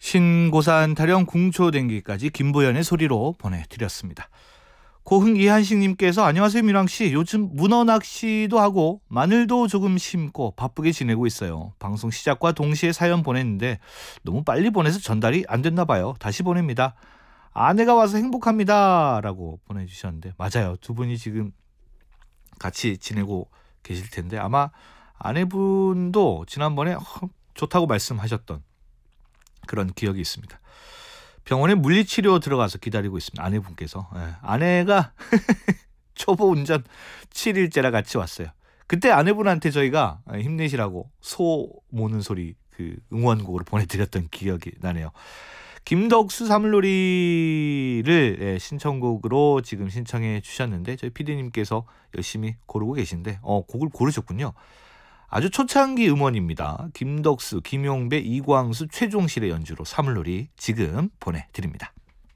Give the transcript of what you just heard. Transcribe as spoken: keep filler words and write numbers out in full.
신고산 타령 궁초댕기까지 김보연의 소리로 보내드렸습니다. 고흥 이한식님께서 안녕하세요 미랑씨. 요즘 문어 낚시도 하고 마늘도 조금 심고 바쁘게 지내고 있어요. 방송 시작과 동시에 사연 보냈는데 너무 빨리 보내서 전달이 안 됐나 봐요. 다시 보냅니다. 아내가 와서 행복합니다 라고 보내주셨는데 맞아요. 두 분이 지금 같이 지내고 계실 텐데 아마 아내분도 지난번에 좋다고 말씀하셨던 그런 기억이 있습니다. 병원에 물리치료 들어가서 기다리고 있습니다. 아내분께서. 네. 아내가 초보 운전 칠 일째라 같이 왔어요. 그때 아내분한테 저희가 힘내시라고 소 모는 소리 그 응원곡으로 보내드렸던 기억이 나네요. 김덕수 사물놀이를 신청곡으로 지금 신청해 주셨는데 저희 피디님께서 열심히 고르고 계신데 어 곡을 고르셨군요. 아주 초창기 음원입니다. 김덕수, 김용배, 이광수, 최종실의 연주로 사물놀이 지금 보내드립니다.